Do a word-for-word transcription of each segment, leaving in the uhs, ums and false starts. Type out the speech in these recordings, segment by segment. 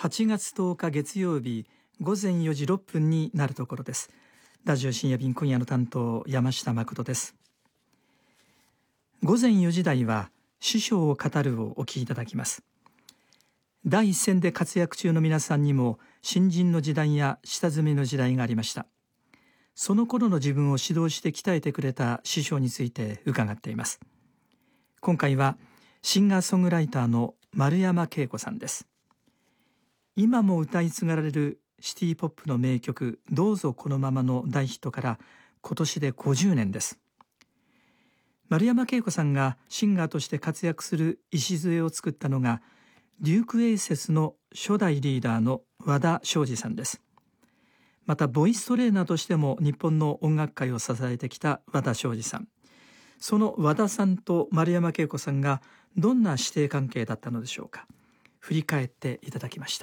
はちがつとおか月曜日ごぜんよじろっぷんになるところです。ラジオ深夜便、今夜の担当山下誠です。ごぜんよじ台は師匠を語るをお聞きいただきます。第一線で活躍中の皆さんにも新人の時代や下積みの時代がありました。その頃の自分を指導して鍛えてくれた師匠について伺っています。今回はシンガーソングライターの丸山恵子さんです。今も歌い継がれるシティポップの名曲どうぞこのままの大ヒットから今年でごじゅうねんです。丸山恵子さんがシンガーとして活躍する礎を作ったのがデューク・エイセスの初代リーダーの和田昌司さんです。またボイストレーナーとしても日本の音楽界を支えてきた和田昌司さん、その和田さんと丸山恵子さんがどんな師弟関係だったのでしょうか。振り返っていただきました。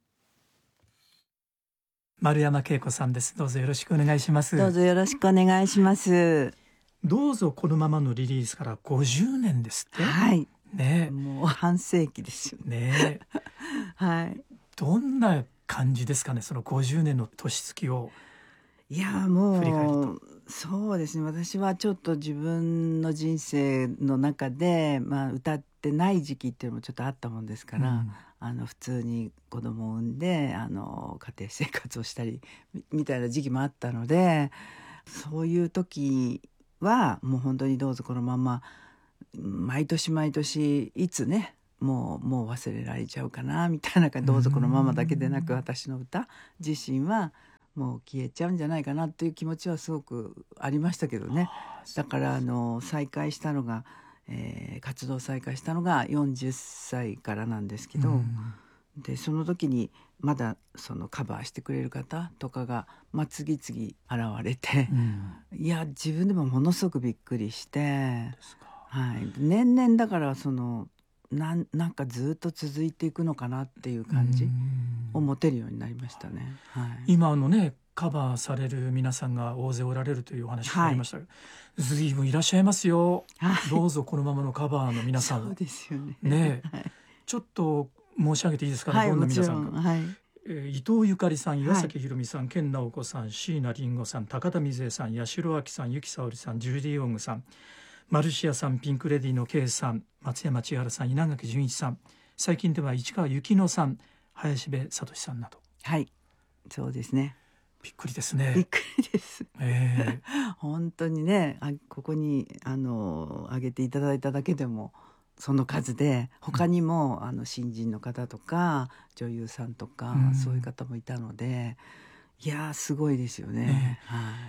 丸山恵子さんです。どうぞよろしくお願いします。 どうぞよろしくお願いします。 どうぞこのままのリリースからごじゅうねんですって。 はいね、 もう半世紀ですよね。 はいどんな感じですかね、そのごじゅうねんの年月を。 いやも振り返ると。 うそうですね、私はちょっと自分の人生の中で、まあ、歌ってない時期っていうのもちょっとあったもんですから、うん、あの普通に子供を産んであの家庭生活をしたり み, みたいな時期もあったので、そういう時はもう本当にどうぞこのまま毎年毎年いつねもうもう忘れられちゃうかなみたいな感じ、どうぞこのままだけでなく私の歌自身はもう消えちゃうんじゃないかなっていう気持ちはすごくありましたけどね。だからあの再開したのが、えー、活動再開したのがよんじゅっさいからなんですけど、でその時にまだそのカバーしてくれる方とかが、まあ、次々現れて、いや自分でもものすごくびっくりして、はい、年々だからそのな ん, なんかずっと続いていくのかなっていう感じを持てるようになりましたね。はい、 今のねカバーされる皆さんが大勢おられるというお話がありましたけど、はい、随分いらっしゃいますよ、はい、どうぞこのままのカバーの皆さん。 そうですよね。 ね、 はい、 ちょっと申し上げていいですかね、 はい、 どんな皆さんか。 はい、 えー、伊藤ゆかりさん、岩崎宏美さん、はい、健直子さん、椎名林檎さん、高田水江さん、八代亜紀さん、由紀さおりさん、ジュディ・オングさん、マルシアさん、ピンクレディの K さん、松山千春さん、稲垣潤一さん、最近では市川由紀乃さん、林部聡さんなど。 はい、そうですね。 びっくりですね。 びっくりです、 えー、本当にね、あここにあの挙げていただいただけでもその数で、他にも、うん、あの新人の方とか女優さんとか、うん、そういう方もいたので、いやすごいですよね。 えーはい、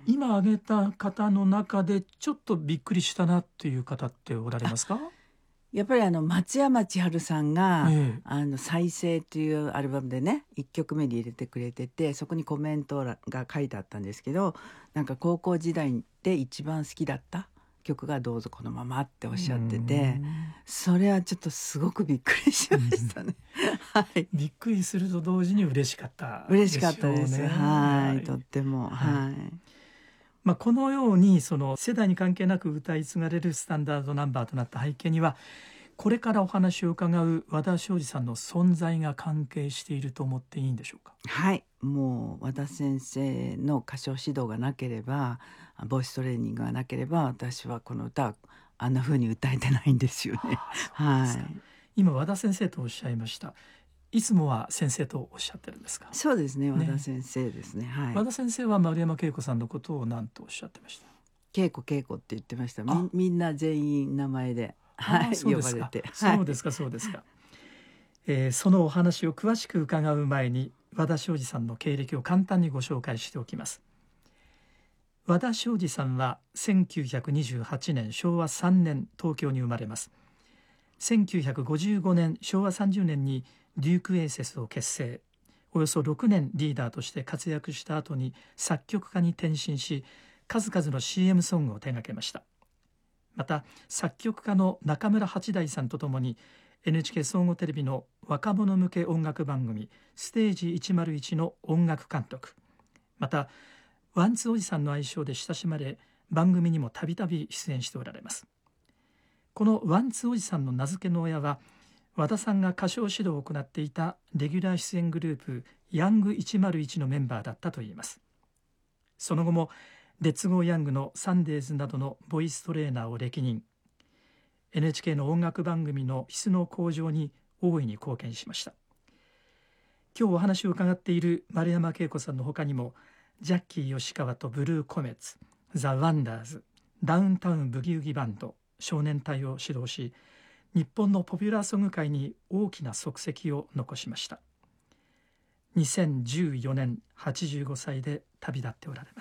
今挙げた方の中でちょっとびっくりしたなっていう方っておられますか？ やっぱりあの松山千春さんが、 ええ、 あの再生というアルバムでねいっきょくめに入れてくれてて、そこにコメントが書いてあったんですけど、なんか高校時代で一番好きだった曲がどうぞこのままっておっしゃってて、それはちょっとすごくびっくりしましたね。はい、 びっくりすると同時に嬉しかったでしょうね。 嬉しかったです。はい、とっても、はい、はい、 まあ、このようにその世代に関係なく歌い継がれるスタンダードナンバーとなった背景には、これからお話を伺う和田昌司さんの存在が関係していると思っていいんでしょうか？ はい、もう和田先生の歌唱指導がなければ、ボイストレーニングがなければ、私はこの歌はあんな風に歌えてないんですよね。はい、 今和田先生とおっしゃいました。いつもは先生とおっしゃってるんですか？ そうですね、和田先生ですね。はい、 和田先生は丸山恵子さんのことを何とおっしゃってました？ 恵子恵子って言ってました。 み, みんな全員名前で、はい、呼ばれて。 そうですか、そうですか。えー、そのお話を詳しく伺う前に和田昌司さんの経歴を簡単にご紹介しておきます。和田昌司さんはせんきゅうひゃくにじゅうはちねんしょうわさんねん東京に生まれます。せんきゅうひゃくごじゅうごねんしょうわさんじゅうねんにデュークエイセスを結成、およそろくねんリーダーとして活躍した後に作曲家に転身し、数々の シーエム ソングを手掛けました。また作曲家の中村八大さんとともに エヌエイチケー 総合テレビの若者向け音楽番組ステージいちまるいちの音楽監督、またワンツおじさんの愛称で親しまれ、番組にもたびたび出演しておられます。このワンツおじさんの名付けの親は和田さんが歌唱指導を行っていたレギュラー出演グループヤングいちまるいちのメンバーだったといいます。その後もレッツゴーヤングのサンデーズなどのボイストレーナーを歴任、 エヌエイチケー の音楽番組の質の向上に大いに貢献しました。今日お話を伺っている丸山恵子さんの他にも、ジャッキー吉川とブルーコメッツ、ザ・ワンダーズ、ダウンタウンブギウギバンド、少年隊を指導し、日本のポピュラーソング界に大きな足跡を残しました。にせんじゅうよねんはちじゅうごさいで旅立っておられます。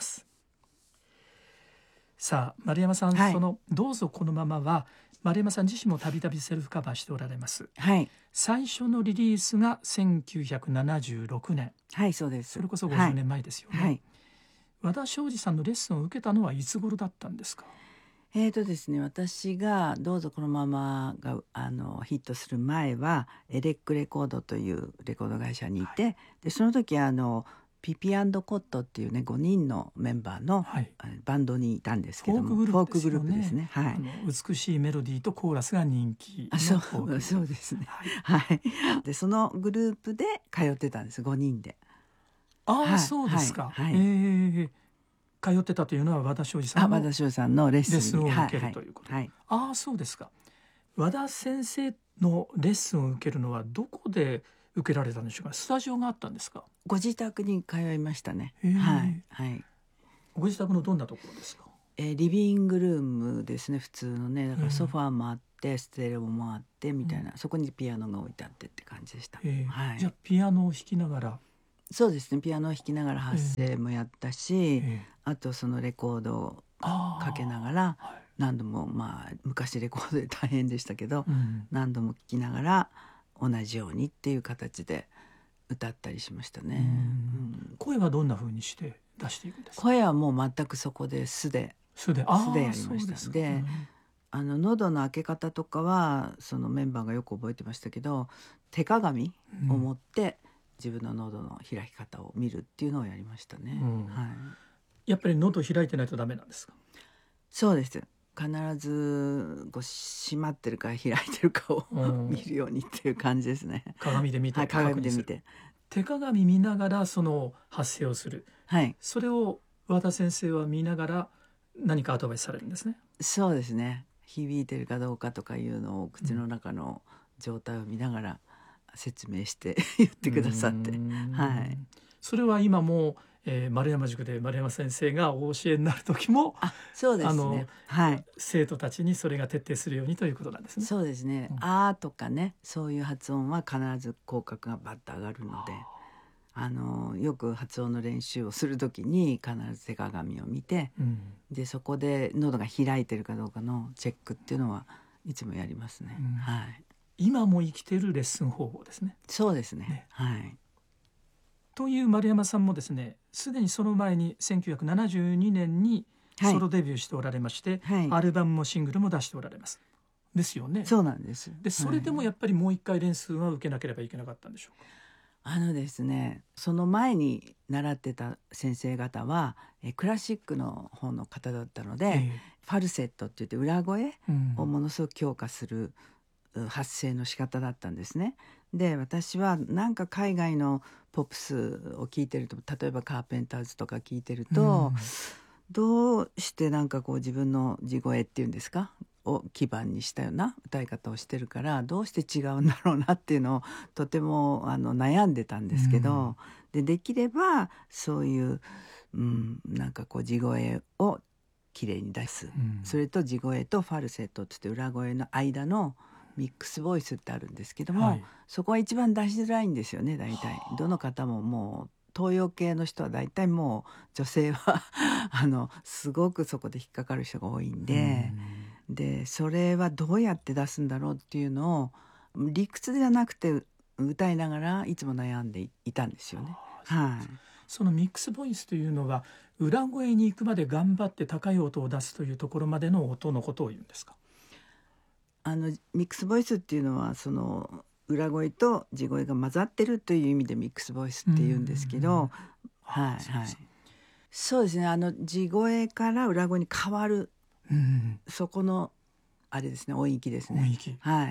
さあ丸山さん、はい、そのどうぞこのままは丸山さん自身もたびたびセルフカバーしておられます、 はい、 最初のリリースがせんきゅうひゃくななじゅうろくねん、 はい、そうです。 それこそごじゅうねんまえですよね、 はいはい、 和田昌司さんのレッスンを受けたのはいつ頃だったんですか？ えーとですね、私がどうぞこのままがあのヒットする前はエレックレコードというレコード会社にいて、はい、でその時あのピピ&コットっていうねごにんのメンバーの、はい、バンドにいたんですけども、 フォークグループですね、はい、 あの美しいメロディーとコーラスが人気のそうフォークグループ。 そうですね、はいはい、でそのグループで通ってたんです、ごにんで。 ああ、はい、そうですか、はいはい、えー通ってたというのは和田昌司さんの和田昌司さんのレッスンを受けるということ、はいはい、ああそうですか。和田先生のレッスンを受けるのはどこで受けられたんでしょうか？スタジオがあったんですか？ ご自宅に通いましたね、はいはい、 ご自宅のどんなところですか？ えー、リビングルームですね、普通のね。だからソファーもあってステレオもあってみたいな、うん、そこにピアノが置いてあってって感じでした、はい、 じゃあピアノを弾きながら。 そうですね、ピアノを弾きながら発声もやったし、あとそのレコードをかけながら何度も、まあ昔レコードで大変でしたけど、うん、何度も聴きながら同じようにっていう形で歌ったりしましたね、 うんうん、声はどんな風にして出していくんですか？ 声はもう全くそこで素で素でやりました。で、で、あの喉の開け方とかはそのメンバーがよく覚えてましたけど、手鏡を持って自分の喉の開き方を見るっていうのをやりましたね、うん、はい、 やっぱり喉開いてないとダメなんですか？ そうです、必ずこう閉まってるか開いてるかを見るようにっていう感じですね。 鏡で見て、 はい、鏡で見て手鏡見ながらその発声をする、はい、それを和田先生は見ながら何かアドバイスされるんですね。 そうですね、響いてるかどうかとかいうのを口の中の状態を見ながら説明して言ってくださって、はい、 それは今も、えー、丸山塾で丸山先生がお教えになる時も、 あ、そうですね、あの、はい、 生徒たちにそれが徹底するようにということなんですね。 そうですね、うん、あーとかね、そういう発音は必ず口角がバッと上がるので、あのよく発音の練習をする時に必ず手鏡を見て、うん、でそこで喉が開いてるかどうかのチェックっていうのはいつもやりますね、うん、はい、 今も生きてるレッスン方法ですね。 そうですね、ね、はい。 という丸山さんもですね、すでにその前にせんきゅうひゃくななじゅうにねんにソロデビューしておられまして、はい、アルバムもシングルも出しておられますですよね。 そうなんです。 でそれでもやっぱりもう一回レッスンは受けなければいけなかったんでしょうか？ あのですね、その前に習ってた先生方はえクラシックの方の方だったので、えー、ファルセットっていって裏声をものすごく強化する発声の仕方だったんですね。で私はなんか海外のポップスを聴いてると、例えばカーペンターズとか聴いてると、うん、どうしてなんかこう自分の地声っていうんですかを基盤にしたような歌い方をしてるから、どうして違うんだろうなっていうのをとてもあの悩んでたんですけど、うん、でできればそういう、うん、なんかこう地声をきれいに出す、うん、それと地声とファルセットっていって裏声の間のミックスボイスってあるんですけども、はい、そこは一番出しづらいんですよね。大体どの方ももう東洋系の人は大体もう女性はあのすごくそこで引っかかる人が多いんで、うん、でそれはどうやって出すんだろうっていうのを理屈じゃなくて歌いながらいつも悩んでいたんですよね。はい、 そのミックスボイスというのは裏声に行くまで頑張って高い音を出すというところまでの音のことを言うんですか？ あのミックスボイスっていうのはその裏声と地声が混ざってるという意味でミックスボイスって言うんですけど、はいはい、そうですね、あの地声から裏声に変わる、うん、そこのあれですね、音域ですね。 音域、 はい、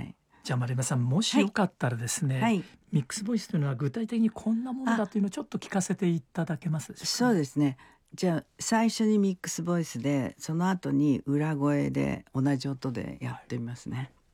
じゃあ丸山さん、もしよかったらですね、 はい、 ミックスボイスというのは具体的にこんなものだというのをちょっと聞かせていただけますでしょうか。 そうですね。じゃあ最初にミックスボイスで、その後に裏声で同じ音でやってみますね。